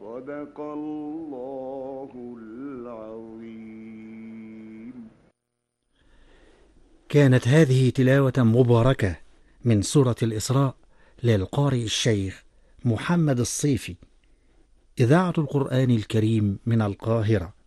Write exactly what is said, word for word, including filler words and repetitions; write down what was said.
صدق الله العظيم. كانت هذه تلاوة مباركة من سورة الإسراء للقارئ الشيخ محمد الصيفي، إذاعة القرآن الكريم من القاهرة.